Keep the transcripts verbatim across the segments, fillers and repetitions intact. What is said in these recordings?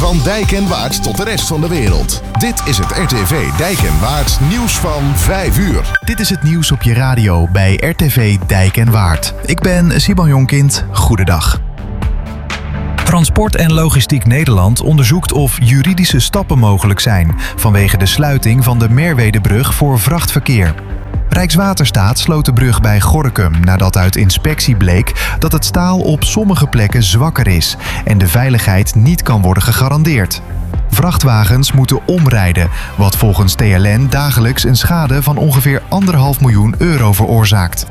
Van Dijk en Waard tot de rest van de wereld. Dit is het R T V Dijk en Waard nieuws van vijf uur. Dit is het nieuws op je radio bij R T V Dijk en Waard. Ik ben Simon Jonkind. Goedendag. Transport en Logistiek Nederland onderzoekt of juridische stappen mogelijk zijn vanwege de sluiting van de Merwedebrug voor vrachtverkeer. Rijkswaterstaat sloot de brug bij Gorinchem nadat uit inspectie bleek dat het staal op sommige plekken zwakker is en de veiligheid niet kan worden gegarandeerd. Vrachtwagens moeten omrijden, wat volgens T L N dagelijks een schade van ongeveer anderhalf miljoen euro veroorzaakt.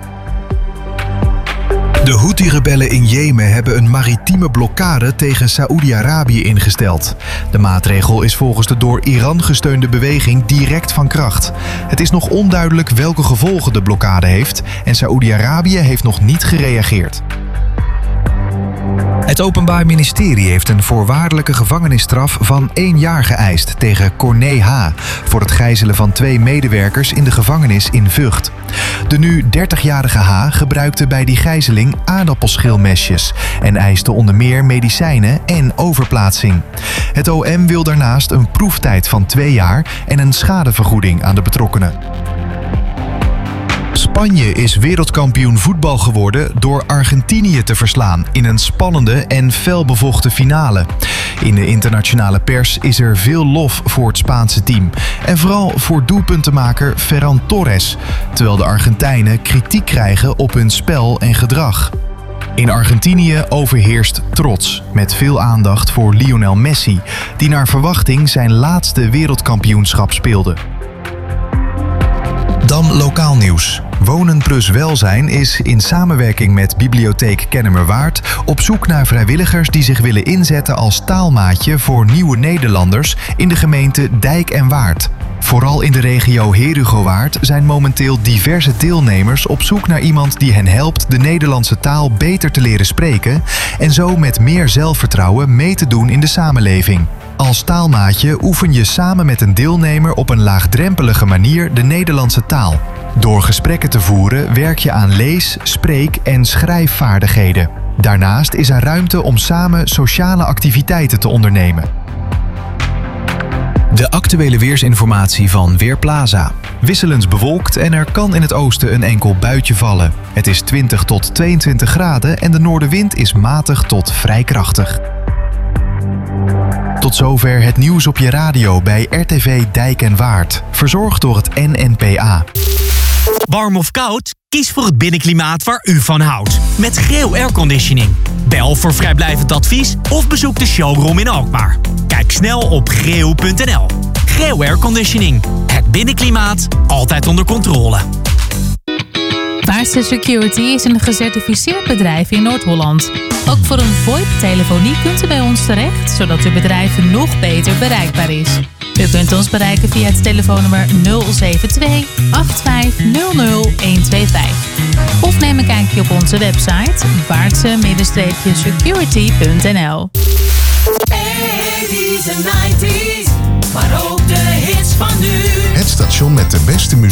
De Houthi-rebellen in Jemen hebben een maritieme blokkade tegen Saoedi-Arabië ingesteld. De maatregel is volgens de door Iran gesteunde beweging direct van kracht. Het is nog onduidelijk welke gevolgen de blokkade heeft en Saoedi-Arabië heeft nog niet gereageerd. Het Openbaar Ministerie heeft een voorwaardelijke gevangenisstraf van één jaar geëist tegen Corné H. voor het gijzelen van twee medewerkers in de gevangenis in Vught. De nu dertigjarige H. gebruikte bij die gijzeling aardappelschilmesjes en eiste onder meer medicijnen en overplaatsing. Het O M wil daarnaast een proeftijd van twee jaar en een schadevergoeding aan de betrokkenen. Spanje is wereldkampioen voetbal geworden door Argentinië te verslaan in een spannende en felbevochten finale. In de internationale pers is er veel lof voor het Spaanse team en vooral voor doelpuntenmaker Ferran Torres, terwijl de Argentijnen kritiek krijgen op hun spel en gedrag. In Argentinië overheerst trots, met veel aandacht voor Lionel Messi, die naar verwachting zijn laatste wereldkampioenschap speelde. Dan lokaal nieuws. Wonen plus Welzijn is in samenwerking met Bibliotheek Kennemerwaard op zoek naar vrijwilligers die zich willen inzetten als taalmaatje voor nieuwe Nederlanders in de gemeente Dijk en Waard. Vooral in de regio Herugowaard zijn momenteel diverse deelnemers op zoek naar iemand die hen helpt de Nederlandse taal beter te leren spreken en zo met meer zelfvertrouwen mee te doen in de samenleving. Als taalmaatje oefen je samen met een deelnemer op een laagdrempelige manier de Nederlandse taal. Door gesprekken te voeren werk je aan lees-, spreek- en schrijfvaardigheden. Daarnaast is er ruimte om samen sociale activiteiten te ondernemen. De actuele weersinformatie van Weerplaza. Wisselend bewolkt en er kan in het oosten een enkel buitje vallen. Het is twintig tot tweeëntwintig graden en de noordenwind is matig tot vrij krachtig. Tot zover het nieuws op je radio bij R T V Dijk en Waard. Verzorgd door het N N P A. Warm of koud? Kies voor het binnenklimaat waar u van houdt. Met Greo Airconditioning. Bel voor vrijblijvend advies of bezoek de showroom in Alkmaar. Kijk snel op greo punt n l. Greo Airconditioning. Het binnenklimaat altijd onder controle. Vaartse Security is een gecertificeerd bedrijf in Noord-Holland. Ook voor een VoIP-telefonie kunt u bij ons terecht, zodat uw bedrijf nog beter bereikbaar is. U kunt ons bereiken via het telefoonnummer nul zeven twee acht vijf nul nul een twee vijf. Of neem een kijkje op onze website vaartse security punt n l. eighties en nineties, maar ook de hits van nu. Het station met de beste muziek